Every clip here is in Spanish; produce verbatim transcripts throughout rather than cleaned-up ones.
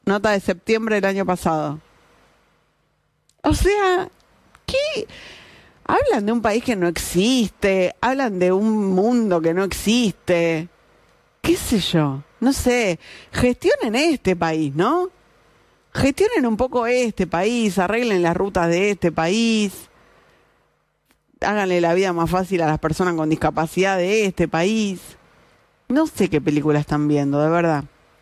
nota de septiembre del año pasado. O sea, ¿qué? Hablan de un país que no existe, hablan de un mundo que no existe. ¿Qué sé yo? No sé, gestionen este país, ¿no? Gestionen un poco este país, arreglen las rutas de este país, háganle la vida más fácil a las personas con discapacidad de este país. No sé qué película están viendo, de verdad.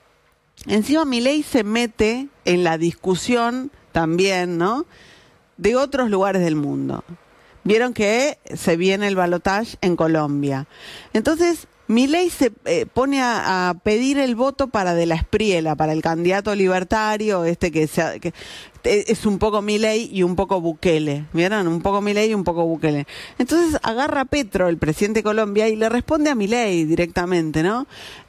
Encima Milei se mete en la discusión también, ¿no?, de otros lugares del mundo. Vieron que se viene el balotaje en Colombia. Entonces, Milei se eh, pone a, a pedir el voto para De la Espriella, para el candidato libertario, este que, se, que es un poco Milei y un poco Bukele. ¿Vieron? Un poco Milei y un poco Bukele. Entonces agarra a Petro, el presidente de Colombia, y le responde a Milei directamente, ¿no?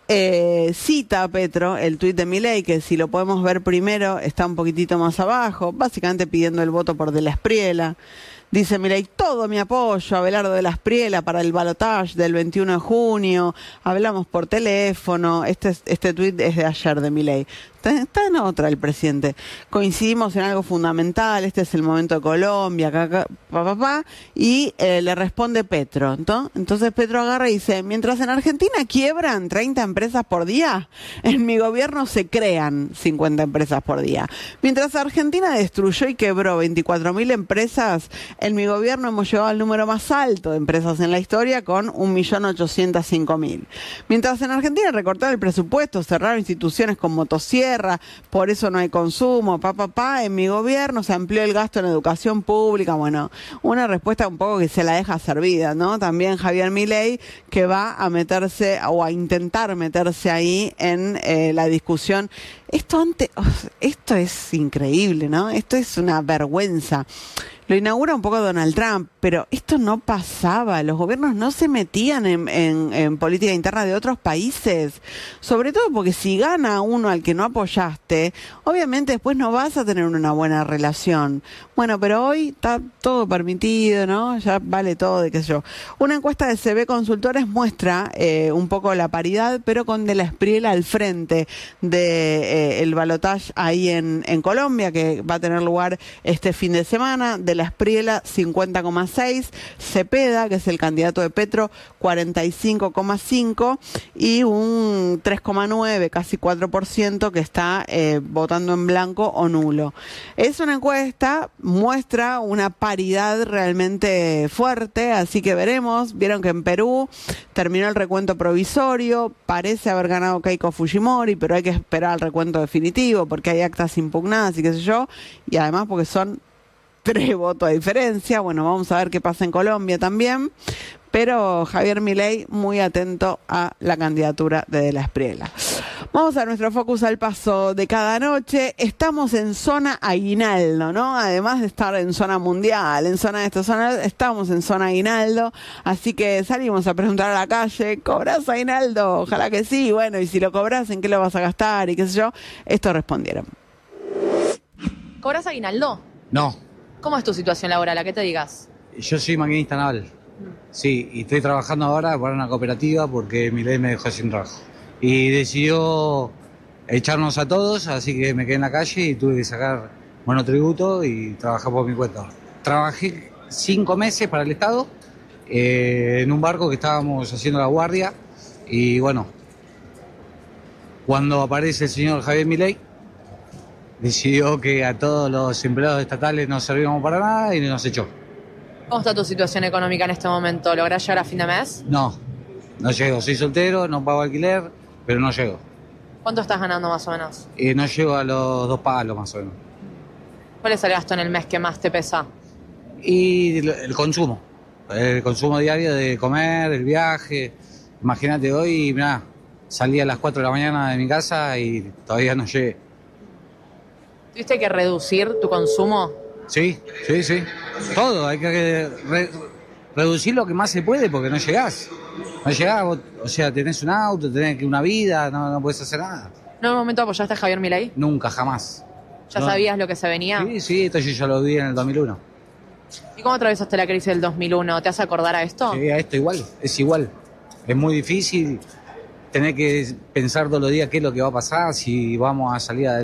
Eh, cita a Petro el tuit de Milei, que si lo podemos ver primero está un poquitito más abajo, básicamente pidiendo el voto por De la Espriella. Dice Milei: todo mi apoyo a Abelardo de la Espriella para el balotaje del veintiuno de junio. Hablamos por teléfono. Este, este tuit es de ayer de Milei. Está, está en otra el presidente. Coincidimos en algo fundamental. Este es el momento de Colombia. Acá, acá, pa, pa, pa, y eh, le responde Petro. ¿no? Entonces Petro agarra y dice: mientras en Argentina quiebran treinta empresas por día, en mi gobierno se crean cincuenta empresas por día. Mientras Argentina destruyó y quebró veinticuatro mil empresas, en mi gobierno hemos llegado al número más alto de empresas en la historia, con un millón ochocientos cinco mil. Mientras en Argentina recortaron el presupuesto, cerraron instituciones con motosierra, por eso no hay consumo, pa, pa, pa, en mi gobierno se amplió el gasto en educación pública. Bueno, una respuesta un poco que se la deja servida, ¿no? También Javier Milei, que va a meterse o a intentar meterse ahí en eh, la discusión. Esto, ante, oh, esto es increíble, ¿no? Esto es una vergüenza. Lo inaugura un poco Donald Trump, pero esto no pasaba. Los gobiernos no se metían en, en, en política interna de otros países. Sobre todo porque si gana uno al que no apoyaste, obviamente después no vas a tener una buena relación. Bueno, pero hoy está todo permitido, ¿no? Ya vale todo, de qué sé yo. Una encuesta de C B Consultores muestra eh, un poco la paridad, pero con De la Espriella al frente de eh, el balotaje ahí en, en Colombia, que va a tener lugar este fin de semana. De la Espriella cincuenta coma seis, Cepeda, que es el candidato de Petro, cuarenta y cinco coma cinco, y un tres coma nueve, casi cuatro por ciento que está eh, votando en blanco o nulo. Es una encuesta, muestra una paridad realmente fuerte, así que veremos. Vieron que en Perú terminó el recuento provisorio, parece haber ganado Keiko Fujimori, pero hay que esperar el recuento definitivo porque hay actas impugnadas y qué sé yo, y además porque son tres votos de diferencia. Bueno, vamos a ver qué pasa en Colombia también. Pero Javier Milei muy atento a la candidatura de De la Espriella. Vamos a nuestro Focus al Paso de cada noche. Estamos en zona aguinaldo, ¿no? Además de estar en zona mundial, en zona de esta zona, estamos en zona aguinaldo. Así que salimos a preguntar a la calle: ¿cobrás aguinaldo? Ojalá que sí. Bueno, y si lo cobras, ¿en qué lo vas a gastar? Y qué sé yo. Esto respondieron. ¿Cobras aguinaldo? No. ¿Cómo es tu situación laboral? ¿A qué te digas? Yo soy maquinista naval. Sí, y estoy trabajando ahora para una cooperativa porque Milei me dejó sin trabajo. Y decidió echarnos a todos, así que me quedé en la calle y tuve que sacar monotributo y trabajar por mi cuenta. Trabajé cinco meses para el Estado eh, en un barco que estábamos haciendo la guardia y bueno, cuando aparece el señor Javier Milei, decidió que a todos los empleados estatales no servíamos para nada y nos echó. ¿Cómo está tu situación económica en este momento? ¿Lográs llegar a fin de mes? No, no llego. Soy soltero, no pago alquiler, pero no llego. ¿Cuánto estás ganando más o menos? Eh, no llego a los dos palos más o menos. ¿Cuál es el gasto en el mes que más te pesa? Y el, el consumo. El consumo diario de comer, el viaje. Imagínate, hoy, mirá, salí a las cuatro de la mañana de mi casa y todavía no llegué. ¿Tuviste que reducir tu consumo? Sí, sí, sí. Todo, hay que re, reducir lo que más se puede porque no llegás. No llegás, vos, o sea, tenés un auto, tenés una vida, no, no podés hacer nada. ¿No en un momento apoyaste a Javier Milei? Nunca, jamás. ¿Ya no. sabías lo que se venía? Sí, sí, esto yo ya lo vi en el dos mil uno. ¿Y cómo atravesaste la crisis del dos mil uno? ¿Te hace acordar a esto? Sí, a esto igual, es igual. Es muy difícil tener que pensar todos los días qué es lo que va a pasar, si vamos a salir adelante.